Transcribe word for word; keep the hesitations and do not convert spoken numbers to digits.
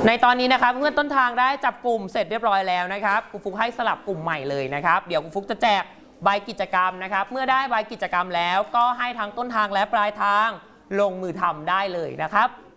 ในตอนนี้นะครับเมื่อต้นทางได้จับกลุ่มเสร็จเรียบร้อยแล้วนะครับครูฟุกให้สลับกลุ่มใหม่เลยนะครับเดี๋ยวครูฟุกจะแจกใบกิจกรรมนะครับเมื่อได้ใบกิจกรรมแล้วก็ให้ทั้งต้นทางและปลายทางลงมือทำได้เลยนะครับ